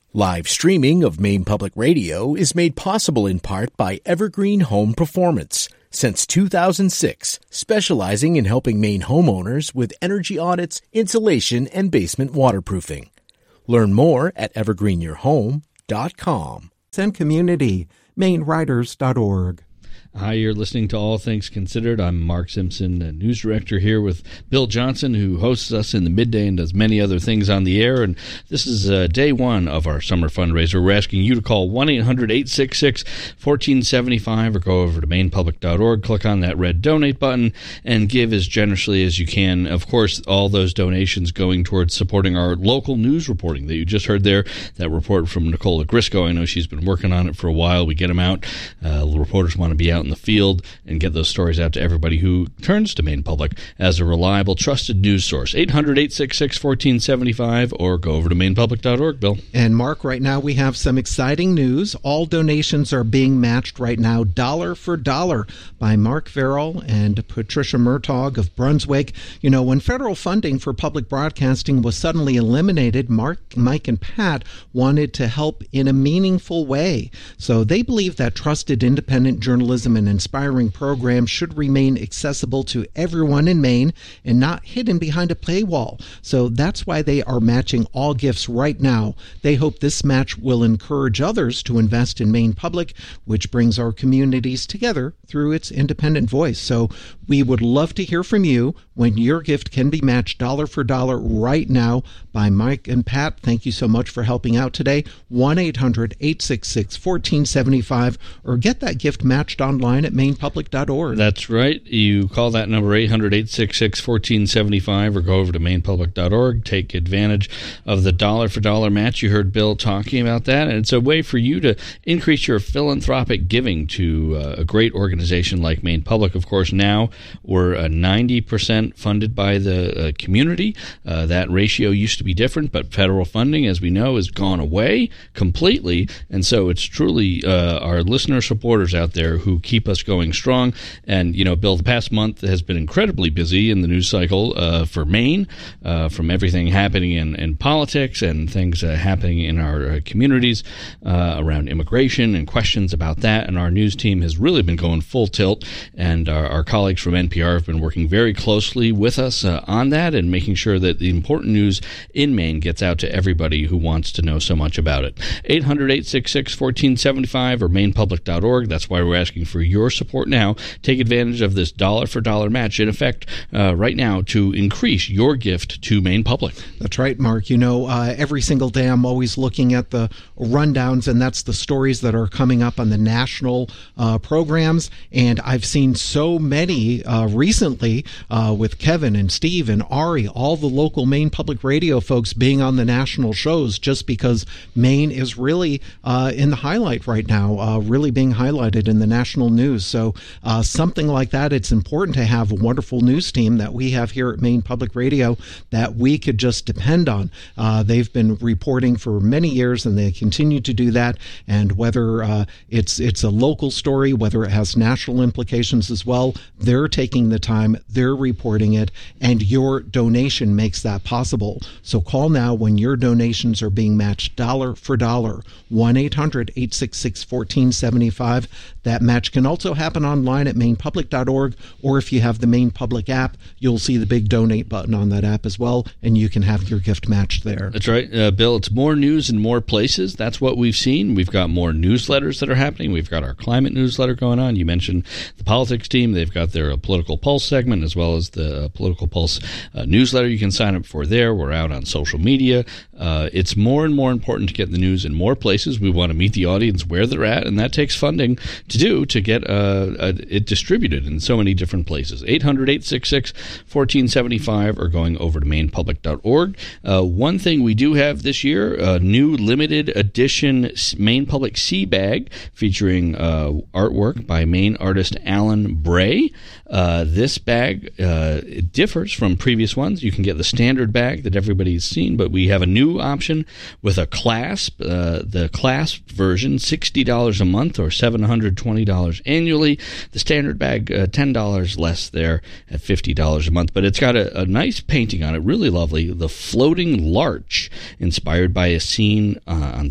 Live streaming of Maine Public Radio is made possible in part by Evergreen Home Performance. Since 2006, specializing in helping Maine homeowners with energy audits, insulation, and basement waterproofing. Learn more at evergreenyourhome.com. And community, mainewriters.org. Hi, you're listening to All Things Considered. I'm Mark Simpson, news director here with Bill Johnson, who hosts us in the midday and does many other things on the air. And this is day one of our summer fundraiser. We're asking you to call 1-800-866-1475 or go over to mainepublic.org, click on that red donate button, and give as generously as you can. Of course, all those donations going towards supporting our local news reporting that you just heard there, that report from Nicola Grisco. I know she's been working on it for a while. We get them out. The reporters want to be out in the field and get those stories out to everybody who turns to Maine Public as a reliable, trusted news source. 800-866-1475 or go over to mainepublic.org, Bill. And Mark, right now we have some exciting news. All donations are being matched right now, dollar for dollar, by Mark Verrill and Patricia Murtaugh of Brunswick. You know, when federal funding for public broadcasting was suddenly eliminated, Mark, Mike, and Pat wanted to help in a meaningful way. So they believe that trusted independent journalism and inspiring programs should remain accessible to everyone in Maine and not hidden behind a paywall. So that's why they are matching all gifts right now. They hope this match will encourage others to invest in Maine Public, which brings our communities together through its independent voice. So we would love to hear from you when your gift can be matched dollar for dollar right now by Mike and Pat. Thank you so much for helping out today. 1-800-866-1475 or get that gift matched online at mainepublic.org. That's right. You call that number 800-866-1475 or go over to mainepublic.org. Take advantage of the dollar for dollar match. You heard Bill talking about that, and it's a way for you to increase your philanthropic giving to a great organization like Maine Public. Of course, now we're 90% funded by the community. That ratio used to be different, but federal funding, as we know, has gone away completely, and so it's truly our listener supporters out there who keep us going strong. And, you know, Bill, the past month has been incredibly busy in the news cycle for Maine, from everything happening in politics and things happening in our communities around immigration and questions about that. And our news team has really been going full tilt, and our colleagues from NPR have been working very closely with us on that and making sure that the important news in Maine gets out to everybody who wants to know so much about it. 800-866-1475 or mainepublic.org. That's why we're asking for your support now. Take advantage of this dollar for dollar match in effect right now to increase your gift to Maine Public. That's right, Mark. You know, every single day I'm always looking at the rundowns, and that's the stories that are coming up on the national programs. And I've seen so many recently with Kevin and Steve and Ari, all the local Maine Public Radio folks being on the national shows, just because Maine is really in the highlight right now, really being highlighted in the national news. So something like that, it's important to have a wonderful news team that we have here at Maine Public Radio that we could just depend on. They've been reporting for many years, and they continue to do that. And whether it's a local story, whether it has national implications as well, they're taking the time, they're reporting it, and your donation makes that possible. So call now when your donations are being matched dollar for dollar. 1-800-866-1475. That match can also happen online at mainepublic.org, or if you have the Maine Public app, you'll see the big donate button on that app as well, and you can have your gift matched there. That's right, Bill. It's more news in more places. That's what we've seen. We've got more newsletters that are happening. We've got our climate newsletter going on. You mentioned the politics team. They've got their Political Pulse segment as well as the Political Pulse newsletter you can sign up for there. We're out on social media. It's more and more important to get the news in more places. We want to meet the audience where they're at, and that takes funding to do to get it distributed in so many different places. 800-866-1475 or going over to mainepublic.org. One thing we do have this year, a new limited edition Maine Public Sea Bag featuring artwork by Maine artist Alan Bray. This bag it differs from previous ones. You can get the standard bag that everybody's seen, but we have a new option with a clasp. The clasp version, $60 a month or $720 annually. The standard bag, $10 less there at $50 a month. But it's got a nice painting on it, really lovely. The floating larch, inspired by a scene on